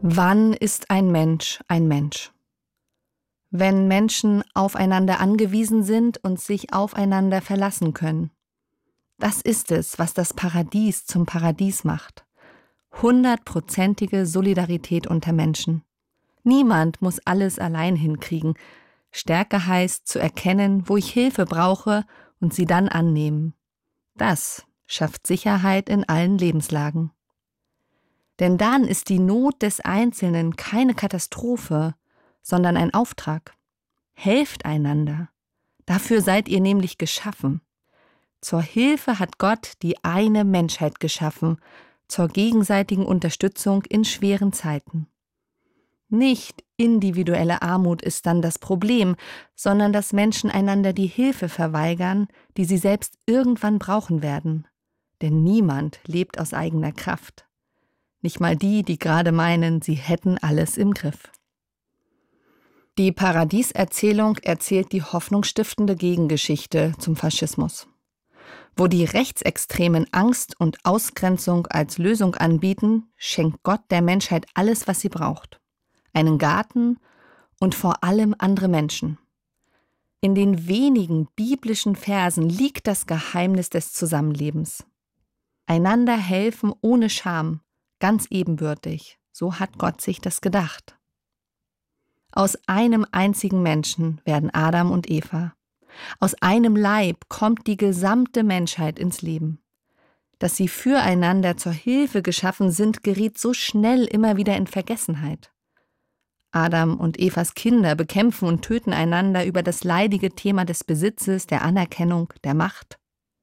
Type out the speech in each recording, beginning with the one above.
Wann ist ein Mensch ein Mensch? Wenn Menschen aufeinander angewiesen sind und sich aufeinander verlassen können. Das ist es, was das Paradies zum Paradies macht. 100%ige Solidarität unter Menschen. Niemand muss alles allein hinkriegen. Stärke heißt, zu erkennen, wo ich Hilfe brauche und sie dann annehmen. Das schafft Sicherheit in allen Lebenslagen. Denn dann ist die Not des Einzelnen keine Katastrophe, sondern ein Auftrag. Helft einander. Dafür seid ihr nämlich geschaffen. Zur Hilfe hat Gott die eine Menschheit geschaffen, zur gegenseitigen Unterstützung in schweren Zeiten. Nicht individuelle Armut ist dann das Problem, sondern dass Menschen einander die Hilfe verweigern, die sie selbst irgendwann brauchen werden. Denn niemand lebt aus eigener Kraft. Nicht mal die, die gerade meinen, sie hätten alles im Griff. Die Paradieserzählung erzählt die hoffnungsstiftende Gegengeschichte zum Faschismus. Wo die Rechtsextremen Angst und Ausgrenzung als Lösung anbieten, schenkt Gott der Menschheit alles, was sie braucht. Einen Garten und vor allem andere Menschen. In den wenigen biblischen Versen liegt das Geheimnis des Zusammenlebens. Einander helfen ohne Scham, ganz ebenbürtig, so hat Gott sich das gedacht. Aus einem einzigen Menschen werden Adam und Eva. Aus einem Leib kommt die gesamte Menschheit ins Leben. Dass sie füreinander zur Hilfe geschaffen sind, geriet so schnell immer wieder in Vergessenheit. Adam und Evas Kinder bekämpfen und töten einander über das leidige Thema des Besitzes, der Anerkennung, der Macht.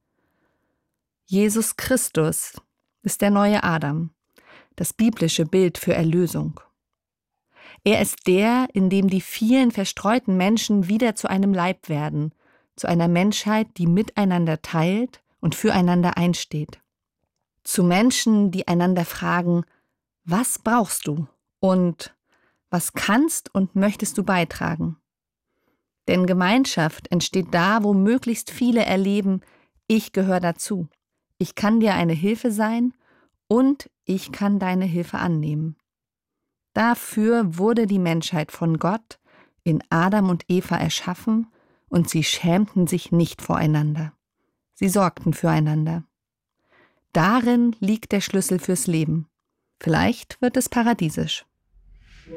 Jesus Christus ist der neue Adam, das biblische Bild für Erlösung. Er ist der, in dem die vielen verstreuten Menschen wieder zu einem Leib werden, zu einer Menschheit, die miteinander teilt und füreinander einsteht. Zu Menschen, die einander fragen, was brauchst du und was kannst und möchtest du beitragen? Denn Gemeinschaft entsteht da, wo möglichst viele erleben, ich gehöre dazu. Ich kann dir eine Hilfe sein und ich kann deine Hilfe annehmen. Dafür wurde die Menschheit von Gott in Adam und Eva erschaffen und sie schämten sich nicht voreinander. Sie sorgten füreinander. Darin liegt der Schlüssel fürs Leben. Vielleicht wird es paradiesisch.